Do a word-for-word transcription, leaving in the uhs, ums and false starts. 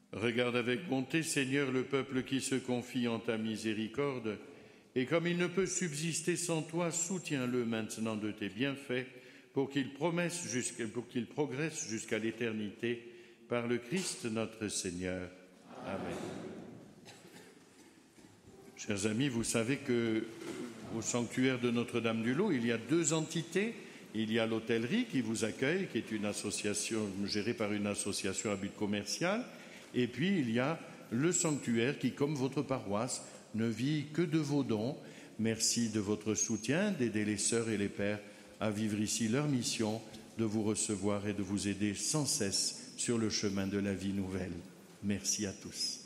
Regarde avec bonté, Seigneur, le peuple qui se confie en ta miséricorde, et comme il ne peut subsister sans toi, soutiens-le maintenant de tes bienfaits, pour qu'il promesse jusqu'à, pour qu'il progresse jusqu'à l'éternité, par le Christ notre Seigneur. Amen. Chers amis, vous savez que au sanctuaire de Notre-Dame-du-Lot, il y a deux entités. Il y a l'hôtellerie qui vous accueille, qui est une association gérée par une association à but commercial. Et puis, il y a le sanctuaire qui, comme votre paroisse, ne vit que de vos dons. Merci de votre soutien, d'aider les sœurs et les pères à vivre ici leur mission, de vous recevoir et de vous aider sans cesse sur le chemin de la vie nouvelle. Merci à tous.